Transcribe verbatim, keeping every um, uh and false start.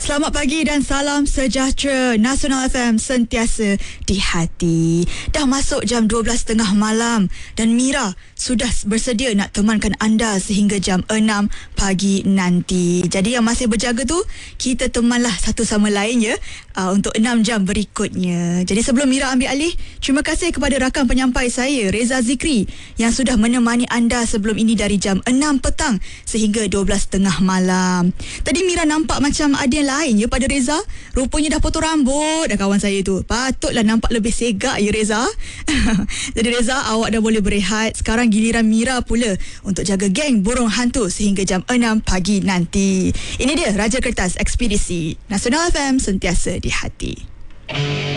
Selamat pagi dan salam sejahtera. Nasional F M sentiasa di hati. Dah masuk jam dua belas tiga puluh malam dan Mira sudah bersedia nak temankan anda sehingga jam enam pagi nanti. Jadi yang masih berjaga tu, kita temanlah satu sama lain ya, uh, untuk enam jam berikutnya. Jadi sebelum Mira ambil alih, terima kasih kepada rakan penyampai saya Reza Zikri yang sudah menemani anda sebelum ini dari jam enam petang sehingga dua belas tiga puluh malam. Tadi Mira nampak macam ada yang lain ya pada Reza. Rupanya dah potong rambut dah kawan saya tu. Patutlah nampak lebih segak ya Reza. Jadi Reza, awak dah boleh berehat. Sekarang giliran Mira pula untuk jaga geng burung hantu sehingga jam enam pagi nanti. Ini dia Raja Kertas Ekspedisi Nasional F M sentiasa di hati.